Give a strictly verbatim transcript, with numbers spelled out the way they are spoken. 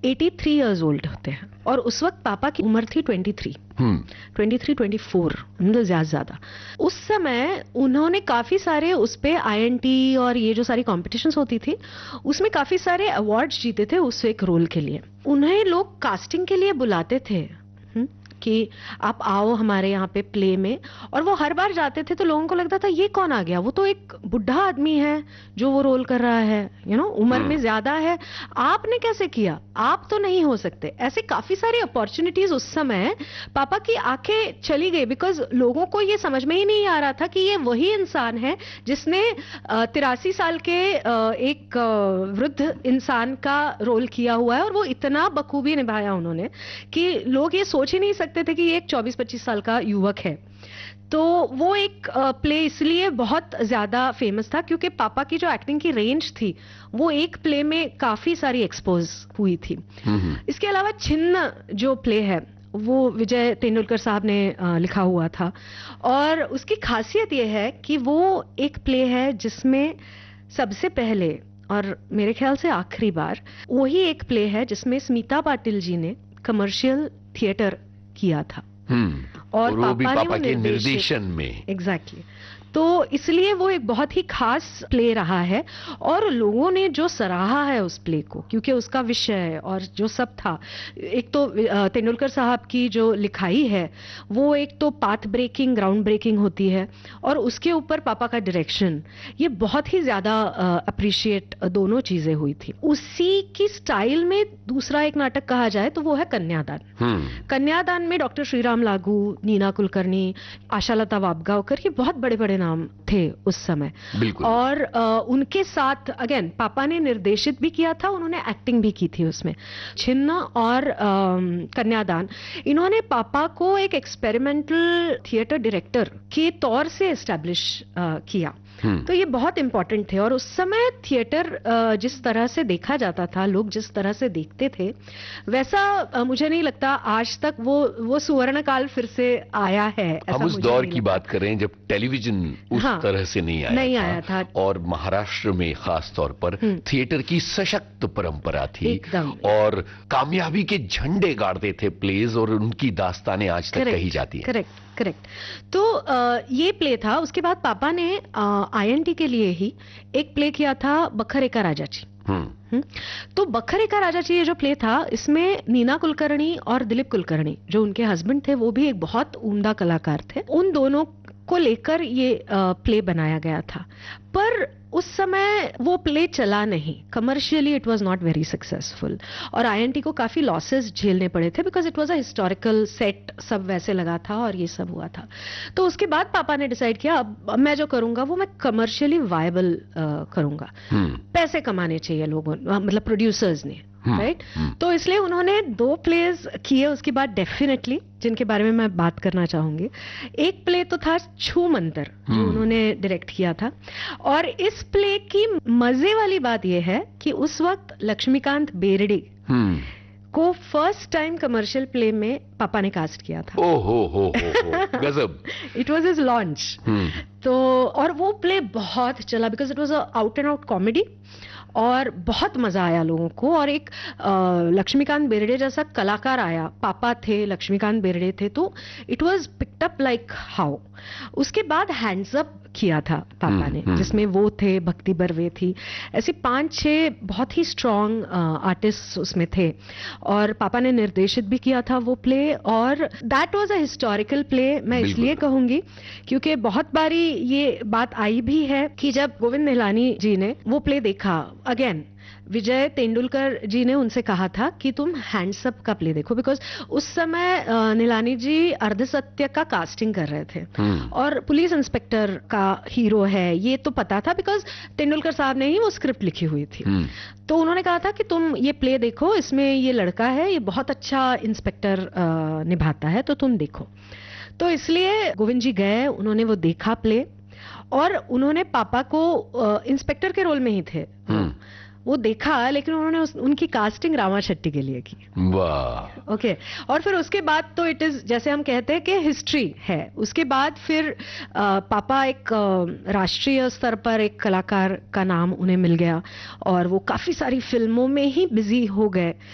तिरासी years old होते हैं और उस वक्त पापा की उम्र थी तेईस हम्म तेईस, चौबीस, मतलब ज्यादा ज्यादा। उस समय उन्होंने काफी सारे उस पे आई एन टी और ये जो सारी कॉम्पिटिशन्स होती थी उसमें काफी सारे अवार्ड्स जीते थे उस एक रोल के लिए। उन्हें लोग कास्टिंग के लिए बुलाते थे हुँ? कि आप आओ हमारे यहाँ पे प्ले में, और वो हर बार जाते थे तो लोगों को लगता था ये कौन आ गया, वो तो एक बुढ़ा आदमी है जो वो रोल कर रहा है, यू नो उम्र में ज्यादा है, आपने कैसे किया, आप तो नहीं हो सकते। ऐसे काफी सारी अपॉर्चुनिटीज उस समय पापा की आंखें चली गई बिकॉज लोगों को ये समझ में ही नहीं आ रहा था कि ये वही इंसान है जिसने तिरासी साल के अ, एक अ, वृद्ध इंसान का रोल किया हुआ है और वो इतना बखूबी निभाया उन्होंने कि लोग ये सोच ही नहीं सकते थे कि ये एक चौबीस पच्चीस साल का युवक है। तो वो एक प्ले इसलिए बहुत ज्यादा फेमस था क्योंकि पापा की जो एक्टिंग की रेंज थी वो एक प्ले में काफी सारी एक्सपोज हुई थी। इसके अलावा छिन्न जो प्ले है वो विजय तेंदुलकर साहब ने अ, लिखा हुआ था और उसकी खासियत ये है कि वो एक प्ले है जिसमें सबसे पहले और मेरे ख्याल से आखिरी बार वही एक प्ले है जिसमें स्मिता पाटिल जी ने कमर्शियल थिएटर किया था। हम्म और, और वो भी पापा ने पापा वो के निर्देशित- निर्देशन में। Exactly exactly. तो इसलिए वो एक बहुत ही खास प्ले रहा है और लोगों ने जो सराहा है उस प्ले को क्योंकि उसका विषय और जो सब था, एक तो अ, तेंदुलकर साहब की जो लिखाई है वो एक तो पाथ ब्रेकिंग ग्राउंड ब्रेकिंग होती है और उसके ऊपर पापा का डायरेक्शन, ये बहुत ही ज्यादा अप्रिशिएट दोनों चीजें हुई थी। उसी की स्टाइल में दूसरा एक नाटक कहा जाए तो वो है कन्यादान। हम्म कन्यादान में डॉक्टर श्रीराम लागू, नीना कुलकर्णी, आशालता वाबगांवकर, ये बहुत बड़े बड़े नाम थे उस समय। बिल्कुल। और आ, उनके साथ अगेन पापा ने निर्देशित भी किया था, उन्होंने एक्टिंग भी की थी उसमें। छिन्न और अम, कन्यादान, इन्होंने पापा को एक एक्सपेरिमेंटल थिएटर डायरेक्टर के तौर से एस्टैब्लिश किया। तो ये बहुत इंपॉर्टेंट थे और उस समय थिएटर जिस तरह से देखा जाता था, लोग जिस तरह से देखते थे, वैसा अ, मुझे नहीं लगता आज तक वो वो सुवर्ण काल फिर से आया है। हम उस दौर की बात करें जब टेलीविजन उस हाँ, तरह से नहीं आया नहीं था, आया था और महाराष्ट्र में खास तौर पर थिएटर की सशक्त परंपरा थी एकदम। और कामयाबी के झंडे गाड़ते थे प्लेज और उनकी दास्तानें आज तक कही जाती हैं। Correct correct. तो आ, ये प्ले था। उसके बाद पापा ने आई एन टी के लिए ही एक प्ले किया था, बखरेका राजाची। हम्म तो बखरेका राजाची ये जो प्ले था, इसमें नीना कुलकर्णी और दिलीप कुलकर्णी जो उनके हस्बैंड थे वो भी एक बहुत उम्दा कलाकार थे, उन दोनों को लेकर ये प्ले बनाया गया था। पर उस समय वो प्ले चला नहीं, commercially it was not very successful और आई एन टी को काफी लॉसेस झेलने पड़े थे because it was a historical set, सब वैसे लगा था और ये सब हुआ था। तो उसके बाद पापा ने डिसाइड किया अब मैं जो करूंगा वो मैं कमर्शियली वायबल करूंगा, पैसे कमाने चाहिए लोगों, मतलब प्रोड्यूसर्स ने, राइट right? तो इसलिए उन्होंने दो प्लेस किए उसके बाद डेफिनेटली, जिनके बारे में मैं बात करना चाहूंगी। एक प्ले तो था छू मंतर जो उन्होंने डायरेक्ट किया था, और इस प्ले की मजे वाली बात यह है कि उस वक्त लक्ष्मीकांत बेर्डे को फर्स्ट टाइम कमर्शियल प्ले में पापा ने कास्ट किया था। ओ हो हो हो गजब। It was his launch. तो और वो प्ले बहुत चला because it was a out and out comedy और बहुत मजा आया लोगों को। और एक लक्ष्मीकांत बेर्डे जैसा कलाकार आया, पापा थे, लक्ष्मीकांत बेर्डे थे, तो it was picked up like how. उसके बाद हैंड्स अप किया था पापा ने, जिसमें वो थे, भक्ति बर्वे थी, ऐसे पांच छह बहुत ही स्ट्रॉन्ग आर्टिस्ट उसमें थे और पापा ने निर्देशित भी किया था वो प्ले। और that was a historical play, मैं इसलिए कहूंगी क्योंकि बहुत बारी ये बात आई भी है कि जब गोविंद निहलानी जी ने वो प्ले देखा, अगेन विजय तेंदुलकर जी ने उनसे कहा था कि तुम हैंड्सअप का प्ले देखो, बिकॉज उस समय निहलानी जी अर्धसत्य का कास्टिंग कर रहे थे और पुलिस इंस्पेक्टर का हीरो है ये तो पता था बिकॉज तेंदुलकर साहब ने ही वो स्क्रिप्ट लिखी हुई थी। तो उन्होंने कहा था कि तुम ये प्ले देखो, इसमें ये लड़का है, ये बहुत अच्छा इंस्पेक्टर निभाता है, तो तुम देखो। तो इसलिए गोविंद जी गए, उन्होंने वो देखा प्ले और उन्होंने पापा को, इंस्पेक्टर के रोल में ही थे, वो देखा, लेकिन उन्होंने उस, उनकी कास्टिंग रामा शेट्टी के लिए की। वाह। Okay okay. और फिर उसके बाद तो इट इज, जैसे हम कहते हैं कि हिस्ट्री है। उसके बाद फिर आ, पापा एक आ, राष्ट्रीय स्तर पर एक कलाकार का नाम उन्हें मिल गया और वो काफी सारी फिल्मों में ही बिजी हो गए।